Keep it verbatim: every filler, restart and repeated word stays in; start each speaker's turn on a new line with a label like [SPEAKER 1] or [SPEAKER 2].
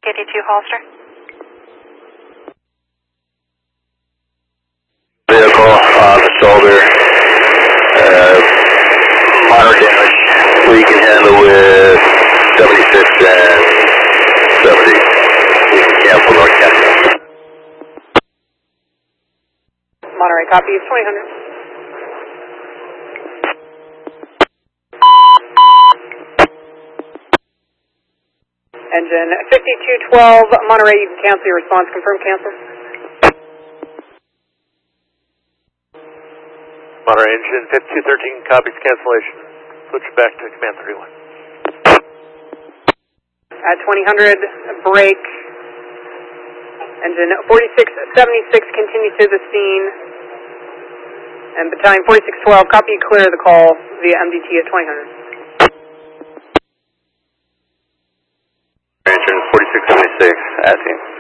[SPEAKER 1] fifty-two Hollister.
[SPEAKER 2] Vehicle on the shoulder, uh, minor damage, we can handle with seventy-six and seventy. We can cancel North County.
[SPEAKER 3] Monterey, copy, it's twenty hundred. Engine fifty-two twelve, Monterey, you can cancel your response. Confirm cancel.
[SPEAKER 4] Monterey, engine fifty-two thirteen, copies cancellation. Switch back to command thirty-one.
[SPEAKER 3] At twenty hundred, break. Engine forty-six seventy-six, continue to the scene. And battalion forty-six twelve, copy, clear the call via M D T at twenty hundred.
[SPEAKER 2] Engine forty-six seventy-six, at team.